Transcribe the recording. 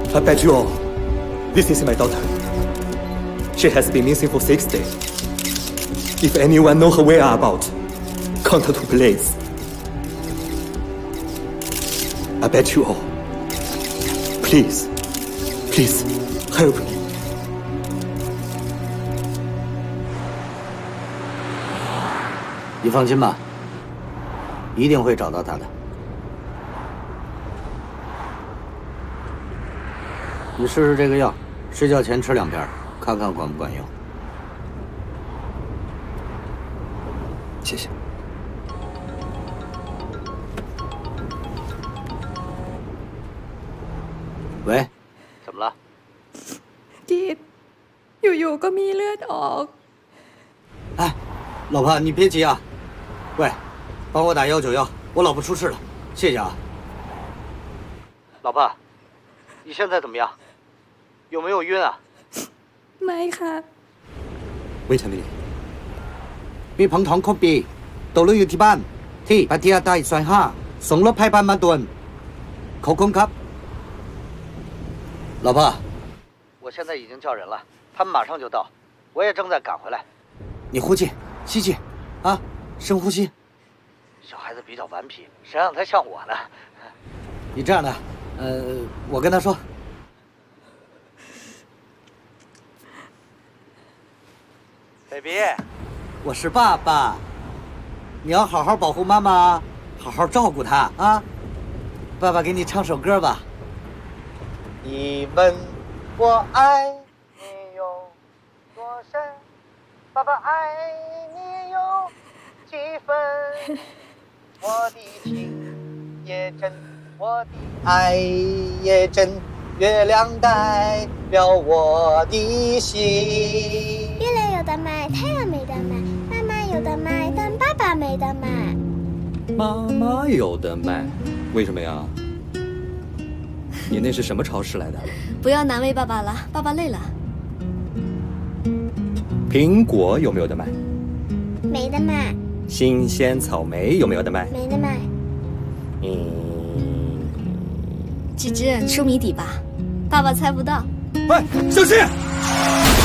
I bet you all, this is my daughter. She has been missing for 6 days. If anyone know her whereabouts, contact to police. I bet you all. Please, please, help me. 你放心吧，一定会找到他的。你试试这个药，睡觉前吃2片，看看管不管用。 谢谢。 喂，怎么了？ กิตอยู่ๆก็มีเลือดออก哎，老婆，你别急啊。喂，帮我打191，我老婆出事了，谢谢啊。老婆，你现在怎么样？有没有晕啊？ ไม่ค่ะ Wait a minute. มีผงทองครบปีตกหรืออยู่ที่บ้านที่พัทยาใต้ซอย5ส่งรถพยาบาลมาด่วนขอบคุณครับ老婆，我现在已经叫人了，他们马上就到，我也正在赶回来。你呼气，吸气，啊，深呼吸。小孩子比较顽皮，谁让他像我呢？你这样的，我跟他说。baby， 我是爸爸，你要好好保护妈妈，好好照顾她啊。爸爸给你唱首歌吧。你问我爱你有多深，爸爸爱你有几分？我的情也真，我的爱也真，月亮代表我的心。 月亮有的卖，太阳没得卖，妈妈有的卖，但爸爸没得卖。 妈妈有的卖，为什么呀？你那是什么超市来的？ 不要难为爸爸了，爸爸累了。 苹果有没有的卖？ 没得卖。 新鲜草莓有没有的卖？ 没得卖。 芝芝，出谜底吧，爸爸猜不到。 喂，小心！